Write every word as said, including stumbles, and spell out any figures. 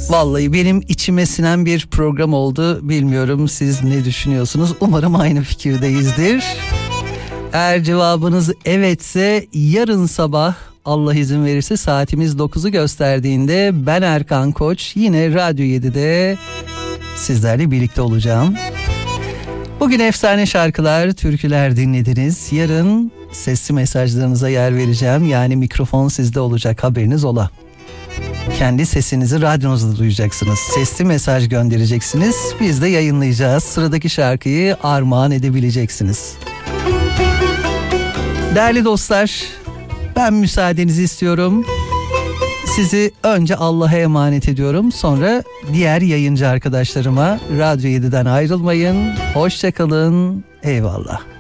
Vallahi benim içime sinen bir program oldu. Bilmiyorum siz ne düşünüyorsunuz? Umarım aynı fikirdeyizdir. Eğer cevabınız evetse yarın sabah Allah izin verirse saatimiz dokuzu gösterdiğinde ben Erkan Koç yine Radyo yedide sizlerle birlikte olacağım. Bugün efsane şarkılar, türküler dinlediniz. Yarın sesli mesajlarınıza yer vereceğim. Yani mikrofon sizde olacak, haberiniz ola. Kendi sesinizi radyonuzda duyacaksınız. Sesli mesaj göndereceksiniz. Biz de yayınlayacağız. Sıradaki şarkıyı armağan edebileceksiniz. Değerli dostlar, ben müsaadenizi istiyorum. Sizi önce Allah'a emanet ediyorum. Sonra diğer yayıncı arkadaşlarıma. Radyo yediden ayrılmayın. Hoşça kalın. Eyvallah.